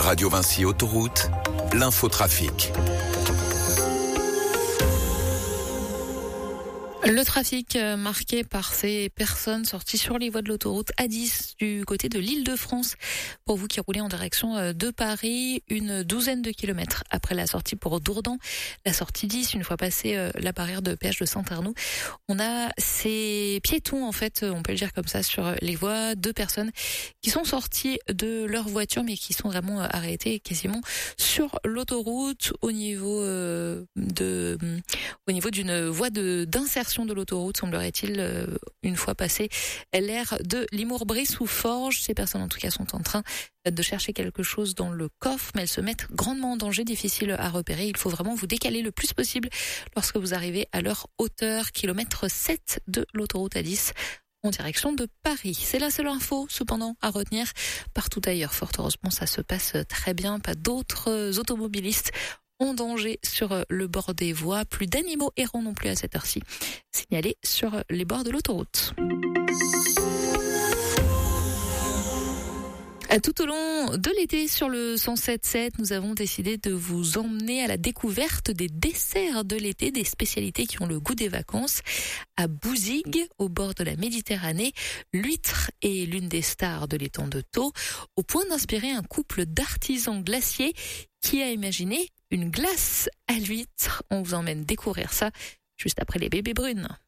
Radio Vinci Autoroute, l'infotrafic. Le trafic marqué par ces personnes sorties sur les voies de l'autoroute A10 du côté de l'Île-de-France. Pour vous qui roulez en direction de Paris, une douzaine de kilomètres après la sortie pour Dourdan, la sortie 10, une fois passé la barrière de péage de Saint-Arnoux, on a ces piétons, en fait, on peut le dire comme ça, sur les voies, 2 personnes qui sont sorties de leur voiture mais qui sont vraiment arrêtées quasiment sur l'autoroute au niveau d'une voie d'insertion de l'autoroute, semblerait-il, une fois passé l'aire de Limours-Brie-sous-Forges. Ces personnes, en tout cas, sont en train de chercher quelque chose dans le coffre, mais elles se mettent grandement en danger, difficile à repérer. Il faut vraiment vous décaler le plus possible lorsque vous arrivez à leur hauteur, kilomètre 7 de l'autoroute A10. En direction de Paris. C'est la seule info, cependant, à retenir. Partout ailleurs, fort heureusement, ça se passe très bien. Pas d'autres automobilistes en danger sur le bord des voies. Plus d'animaux errants non plus à cette heure-ci, signalés sur les bords de l'autoroute. Tout au long de l'été, sur le 107.7, nous avons décidé de vous emmener à la découverte des desserts de l'été, des spécialités qui ont le goût des vacances. À Bouzigues, au bord de la Méditerranée, l'huître est l'une des stars de l'étang de Thau, au point d'inspirer un couple d'artisans glaciers qui a imaginé une glace à l'huître. On vous emmène découvrir ça juste après les bébés brunes.